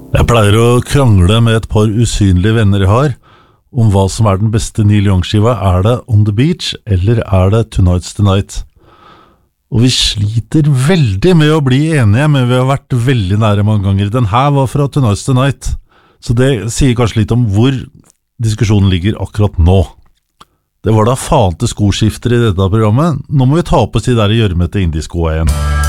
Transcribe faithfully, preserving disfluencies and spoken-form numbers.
Jeg pleier å krangle med et par usynlige venner jeg har om hva som er den beste Neil Young-skiva. Er det On The Beach, eller er det Tonight's the Night? Og vi sliter veldig med å bli enige, men vi har vært veldig nære mange ganger. Den her var fra Tonight's the Night, så det sier kanskje litt om hvor diskusjonen ligger akkurat nå. Det var da faen til skoskifter i dette programmet. Nå må vi ta på oss de der gjørmete indieskoene igjen.